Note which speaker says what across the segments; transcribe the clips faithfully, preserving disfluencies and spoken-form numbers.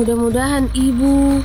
Speaker 1: mudah-mudahan ibu...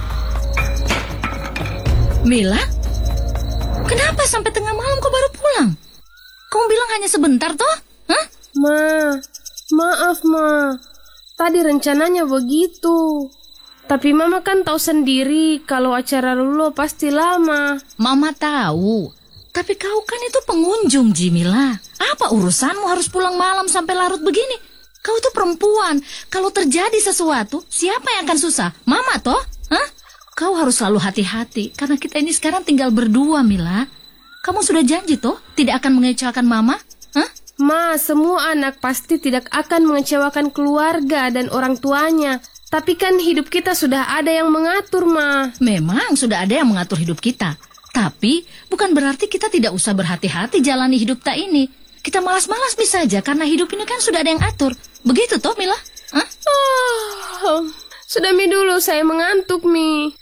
Speaker 2: Mila? Kenapa sampai tengah malam kau baru pulang? Kamu bilang hanya sebentar toh? Hah?
Speaker 1: Ma, maaf ma. Tadi rencananya begitu. Tapi mama kan tahu sendiri kalau acara Lulo pasti lama.
Speaker 2: Mama tahu. Tapi kau kan itu pengunjung, Jimila. Apa urusanmu harus pulang malam sampai larut begini? Kau tuh perempuan. Kalau terjadi sesuatu, siapa yang akan susah? Mama toh? Hah? Kau harus selalu hati-hati, karena kita ini sekarang tinggal berdua, Mila. Kamu sudah janji toh tidak akan mengecewakan Mama? Hah?
Speaker 1: Ma, semua anak pasti tidak akan mengecewakan keluarga dan orang tuanya. Tapi kan hidup kita sudah ada yang mengatur, Ma.
Speaker 2: Memang sudah ada yang mengatur hidup kita. Tapi bukan berarti kita tidak usah berhati-hati jalani hidup tak ini. Kita malas-malas bisa saja karena hidup ini kan sudah ada yang atur. Begitu toh, Mila? Hah?
Speaker 1: Oh, sudah Mi dulu, saya mengantuk, Mi.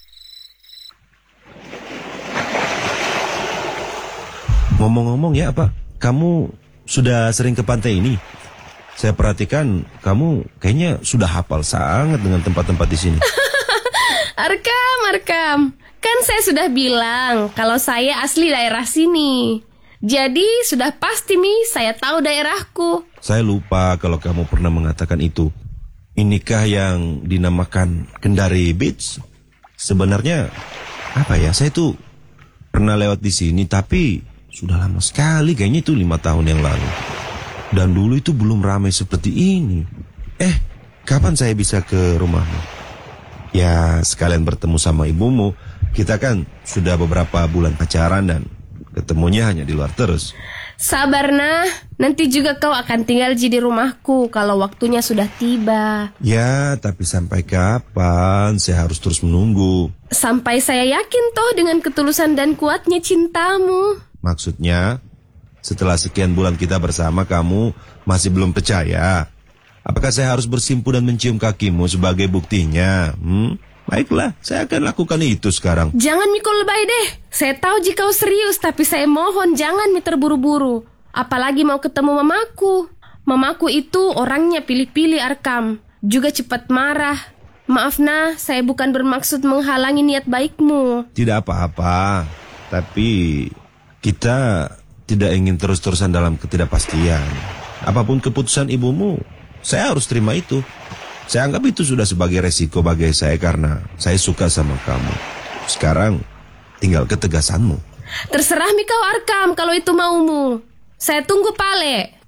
Speaker 3: Ngomong-ngomong ya, apa? Kamu sudah sering ke pantai ini? Saya perhatikan kamu kayaknya sudah hafal sangat dengan tempat-tempat di sini.
Speaker 1: Arkam, Arkam. Kan saya sudah bilang kalau saya asli daerah sini. Jadi sudah pasti Mi, saya tahu daerahku.
Speaker 3: Saya lupa kalau kamu pernah mengatakan itu. Inikah yang dinamakan Kendari Beach? Sebenarnya apa ya? Saya tuh pernah lewat di sini tapi sudah lama sekali, kayaknya itu lima tahun yang lalu. Dan dulu itu belum ramai seperti ini. Eh, kapan saya bisa ke rumahmu? Ya, sekalian bertemu sama ibumu. Kita kan sudah beberapa bulan pacaran dan ketemunya hanya di luar terus.
Speaker 1: Sabar nah, nanti juga kau akan tinggal di rumahku kalau waktunya sudah tiba.
Speaker 3: Ya, tapi sampai kapan saya harus terus menunggu?
Speaker 1: Sampai saya yakin toh dengan ketulusan dan kuatnya cintamu.
Speaker 3: Maksudnya, setelah sekian bulan kita bersama kamu masih belum percaya? Apakah saya harus bersimpu dan mencium kakimu sebagai buktinya? Hmm? Baiklah, saya akan lakukan itu sekarang.
Speaker 1: Jangan mikul lebay deh. Saya tahu jika kau serius, tapi saya mohon jangan mi terburu-buru. Apalagi mau ketemu mamaku. Mamaku itu orangnya pilih-pilih, Arkam. Juga cepat marah. Maaf nah, saya bukan bermaksud menghalangi niat baikmu.
Speaker 3: Tidak apa-apa, tapi kita tidak ingin terus-terusan dalam ketidakpastian. Apapun keputusan ibumu, saya harus terima itu. Saya anggap itu sudah sebagai resiko bagi saya karena saya suka sama kamu. Sekarang tinggal ketegasanmu.
Speaker 1: Terserah mi kau, Arkam, kalau itu maumu. Saya tunggu Pale.